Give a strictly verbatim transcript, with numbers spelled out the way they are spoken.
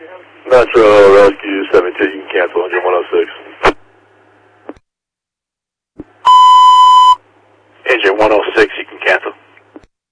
Metro Rescue seventeen, you can cancel engine one oh six. Engine one oh six, you can cancel.